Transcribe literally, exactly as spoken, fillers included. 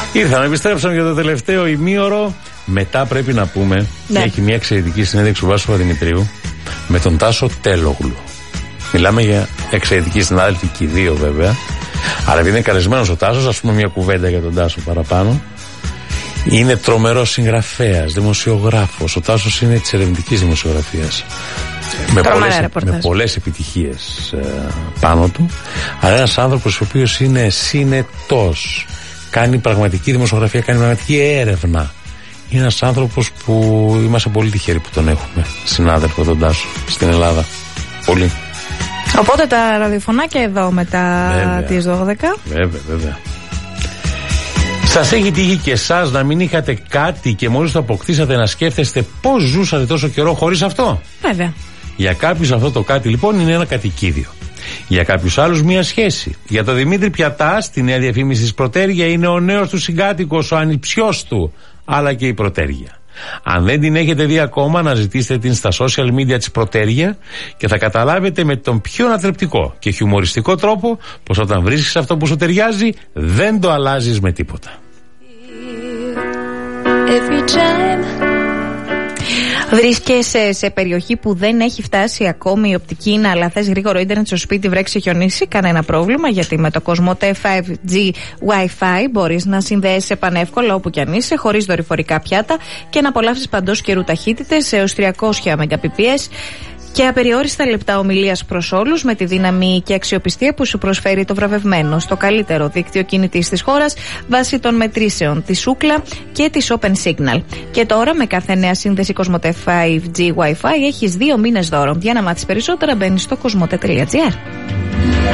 Ήρθαμε, επιστρέψαμε για το τελευταίο ημίωρο. Μετά πρέπει να πούμε, ναι, έχει μια εξαιρετική συνέντευξη του Βάσου Παπαδημητρίου με τον Τάσο Τελόγλου. Μιλάμε για εξαιρετική συνάδελφοι και οι δύο βέβαια. Αλλά επειδή είναι καλεσμένος ο Τάσος, ας πούμε μια κουβέντα για τον Τάσο παραπάνω. Είναι τρομερός συγγραφέας, δημοσιογράφος. Ο Τάσος είναι της ερευνητικής δημοσιογραφίας. Με πολλές, με πολλές επιτυχίες ε, πάνω του. Αλλά ένας άνθρωπος ο οποίος είναι συνετός. Κάνει πραγματική δημοσιογραφία, κάνει πραγματική έρευνα. Είναι ένας άνθρωπος που είμαστε πολύ τυχεροί που τον έχουμε συνάδελφο τον Τάσο στην Ελλάδα. Πολύ. Οπότε τα ραδιοφωνάκια εδώ μετά βέβαια, τις δώδεκα. Βέβαια, βέβαια. Σας έχει τύχει και εσάς να μην είχατε κάτι και μόλις το αποκτήσατε να σκέφτεστε πώς ζούσατε τόσο καιρό χωρίς αυτό? Βέβαια. Για κάποιους αυτό το κάτι λοιπόν είναι ένα κατοικίδιο. Για κάποιους άλλους μια σχέση. Για τον Δημήτρη Πιατά, στη νέα διαφήμιση της Πρωτέργεια, είναι ο νέος του συγκάτοικος, ο ανιψιός του, αλλά και η Πρωτέργεια. Αν δεν την έχετε δει ακόμα, να ζητήσετε την στα social media της Πρωτέργεια και θα καταλάβετε με τον πιο ανατρεπτικό και χιουμοριστικό τρόπο πως όταν βρίσκεις αυτό που σου ταιριάζει, δεν το αλλάζεις με τίποτα. Βρίσκεσαι σε περιοχή που δεν έχει φτάσει ακόμη η οπτική ίνα, αλλά θες γρήγορο ίντερνετ στο σπίτι, βρέξει, χιονίσει? Κανένα πρόβλημα, γιατί με το Κοσμοτέ φάιβ τζι Wi-Fi μπορείς να συνδέεσαι πανεύκολα όπου κι αν είσαι, χωρίς δορυφορικά πιάτα και να απολαύσεις παντός καιρού ταχύτητες έως τριακόσια Mbps και απεριόριστα λεπτά ομιλίας προς όλους, με τη δύναμη και αξιοπιστία που σου προσφέρει το βραβευμένο στο καλύτερο δίκτυο κινητής της χώρας βάσει των μετρήσεων της Ookla και της Open Signal. Και τώρα με κάθε νέα σύνδεση Κοσμοτέ φάιβ τζι Wi-Fi έχεις δύο μήνες δώρο. Για να μάθεις περισσότερα μπαίνεις στο κοσμοτέ τελεία τζι άρ.